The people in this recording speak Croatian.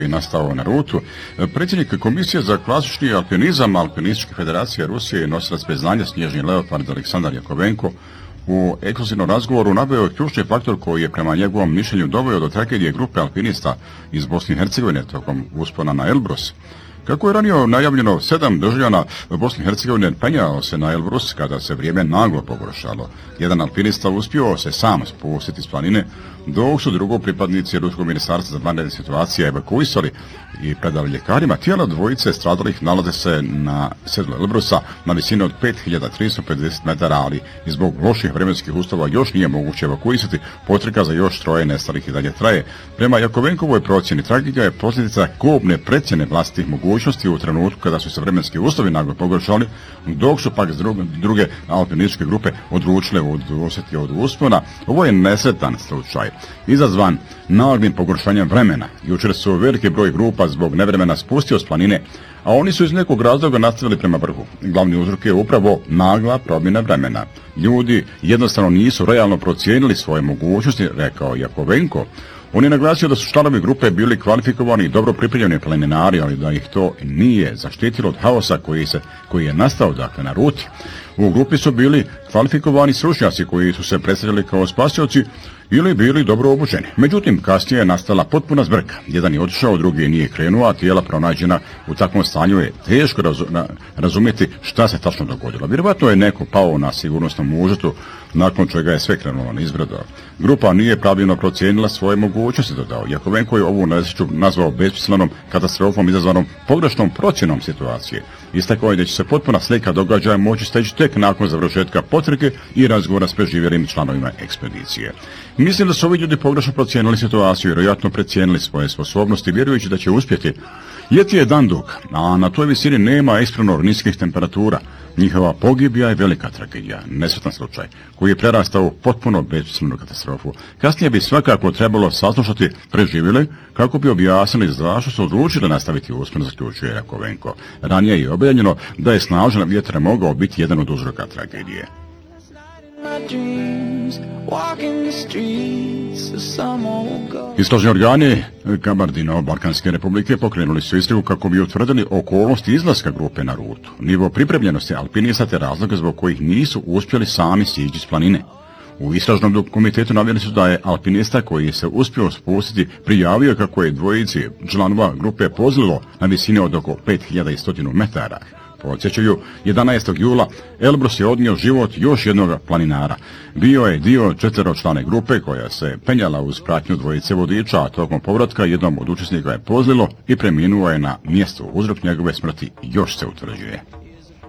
nastao na Rutu. Predsjednik Komisije za klasični alpinizam Alpinističke federacije Rusije i nosilac priznanja Snježni leopard Aleksandar Jakovenko u ekskluzivnom razgovoru naveo je ključni faktor koji je prema njegovom mišljenju doveo do tragedije grupe alpinista iz Bosne i Hercegovine tokom uspona na Elbrus. Kako je ranije najavljeno, 7 državljana Bosne i Hercegovine penjao se na Elbrus kada se vrijeme naglo pogoršalo. Jedan alpinista uspio se sam spustiti s planine, dok su drugo pripadnici Ruskog ministarstva za vanredne situacije evakuisali i predali ljekarima. Tijela dvojice stradalih nalaze se na sedlu Elbrusa na visini od 5350 metara, ali i zbog loših vremenskih uslova još nije moguće evakuisati. Potraga za još troje nestalih i dalje traje. Prema Jakovenkovoj procjeni, tragedija je posljedica kobne procjene vlastitih mogućnosti u trenutku kada su se vremenski uslovi naglo pogoršali, dok su pak druge alpinističke grupe odlučile odustati od uspona. Ovo je nesretan slučaj, izazvan naglim pogoršanjem vremena. Jučer su veliki broj grupa zbog nevremena spustio s planine, a oni su iz nekog razloga nastavili prema vrhu. Glavni uzrok je upravo nagla promjena vremena. Ljudi jednostavno nisu realno procijenili svoje mogućnosti, rekao Jakovenko. On je naglasio da su članovi grupe bili kvalifikovani i dobro pripremljeni planinari, ali da ih to nije zaštitilo od haosa koji je nastao na Ruti. U grupi su bili kvalifikovani stručnjaci koji su se predstavljali kao spasioci ili bili dobro obučeni. Međutim, kasnije je nastala potpuna zbrka. Jedan je otišao, drugi nije krenuo, a tijela pronađena u takvom stanju je teško razumjeti šta se tačno dogodilo. Vjerovatno je neko pao na sigurnosnom užetu, nakon čega je sve krenulo nizbrdo. Grupa nije pravilno procijenila svoje mogućnosti, dodao. Jakovenko je ovu nesreću nazvao besmislenom katastrofom izazvanom pogrešnom procjenom situacije. Istakao je da će se potpuna slika događaja moći steći tek nakon završetka potrage i razgovora s preživjelim članovima ekspedicije. Mislim da su ovi ljudi pogrešno procijenili situaciju i vjerojatno precijenili svoje sposobnosti, vjerujući da će uspjeti. Ljeti je dan dug, a na toj visini nema ekstremno niskih temperatura. Njihova pogibija je velika tragedija, nesretan slučaj, koji je prerastao u potpuno besmislenu katastrofu. Kasnije bi svakako trebalo saslušati preživjele kako bi objasnili zašto su odlučili nastaviti uspon, zaključuje Jakovenko. Ranije je objavljeno da je snažan vjetar mogao biti jedan od uzroka tragedije. Istražni organi Kabardino-Balkanske republike pokrenuli su istragu kako bi utvrdili okolnosti izlaska grupe na Rutu, nivo pripremljenosti alpinista te razloga zbog kojih nisu uspjeli sami sići s planine. U istražnom komitetu naveli su da je alpinista koji se uspio spustiti prijavio kako je dvojici članova grupe pozlilo na visini od oko 5100 metara. Podsjećaju, 11. jula Elbrus je odnio život još jednog planinara. Bio je dio 4-člane grupe koja se penjala uz pratnju dvojice vodiča, a tokom povratka jednom od učesnika je pozlilo i preminuo je na mjestu. Uzrok njegove smrti još se utvrđuje.